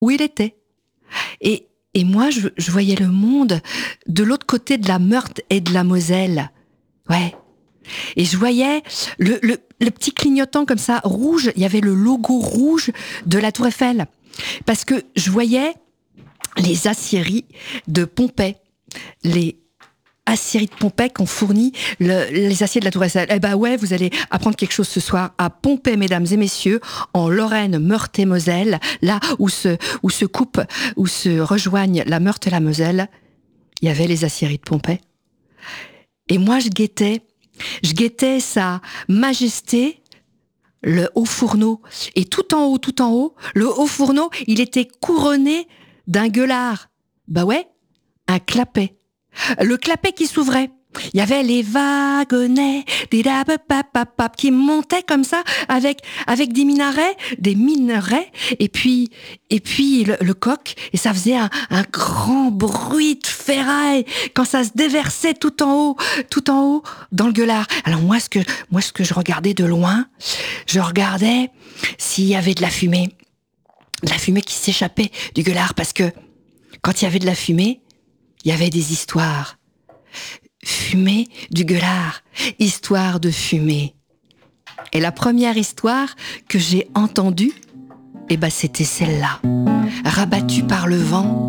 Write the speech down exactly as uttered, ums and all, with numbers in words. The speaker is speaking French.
où il était. Et, et moi, je, je voyais le monde de l'autre côté de la Meurthe et de la Moselle. Ouais. Et je voyais le, le, le petit clignotant comme ça, rouge, il y avait le logo rouge de la Tour Eiffel. Parce que je voyais les aciéries de Pompée, les aciéries de Pompée qu'ont fourni le, les aciers de la Tour Eiffel. Eh ben ouais, vous allez apprendre quelque chose ce soir à Pompée, mesdames et messieurs, en Lorraine, Meurthe et Moselle, là où se, où se coupe, où se rejoignent la Meurthe et la Moselle, il y avait les aciéries de Pompée. Et moi, je guettais, je guettais sa majesté, le haut fourneau. Et tout en haut, tout en haut, le haut fourneau, il était couronné d'un gueulard. Bah ouais, un clapet. Le clapet qui s'ouvrait. Il y avait les wagonnets, des dapapapapap qui montaient comme ça avec avec des minarets, des minerais et puis et puis le, le coq et ça faisait un, un grand bruit de ferraille quand ça se déversait tout en haut, tout en haut dans le gueulard. Alors moi ce que moi ce que je regardais de loin, je regardais s'il y avait de la fumée, de la fumée qui s'échappait du gueulard parce que quand il y avait de la fumée, il y avait des histoires. Fumée du gueulard, histoire de fumée. Et la première histoire que j'ai entendue, eh ben c'était celle-là. Rabattue par le vent,